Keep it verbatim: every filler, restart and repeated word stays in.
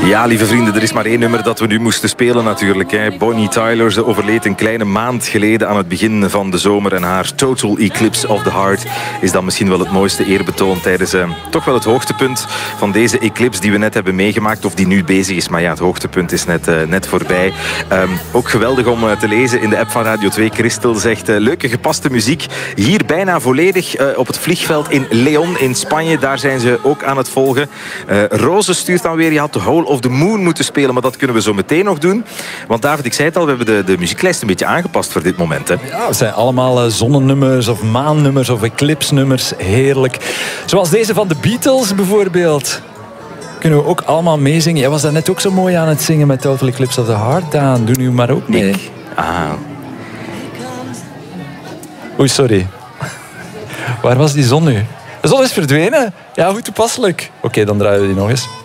Ja, lieve vrienden, er is maar één nummer dat we nu moesten spelen natuurlijk. Hè. Bonnie Tyler, ze overleed een kleine maand geleden aan het begin van de zomer. En haar Total Eclipse of the Heart is dan misschien wel het mooiste eerbetoon tijdens uh, toch wel het hoogtepunt van deze eclipse die we net hebben meegemaakt. Of die nu bezig is, maar ja, het hoogtepunt is net, uh, net voorbij. Um, ook geweldig om uh, te lezen in de app van Radio twee. Christel zegt, uh, leuke gepaste muziek. Hier bijna volledig uh, op het vliegveld in Leon in Spanje. Daar zijn ze ook aan het volgen. Uh, Rose stuurt dan weer, je had de Hole of the Moon moeten spelen, maar dat kunnen we zo meteen nog doen. Want David, ik zei het al, we hebben de, de muzieklijst een beetje aangepast voor dit moment. Hè? Ja, het zijn allemaal uh, zonnenummers of maannummers of eclipse-nummers. Heerlijk. Zoals deze van de Beatles bijvoorbeeld. Kunnen we ook allemaal meezingen. Jij was daar net ook zo mooi aan het zingen met Total Eclipse of the Heart, Daan. Doe nu maar ook mee. Ik? Ah. Oei, sorry. Waar was die zon nu? De zon is verdwenen. Ja, hoe toepasselijk. Oké, okay, dan draaien we die nog eens.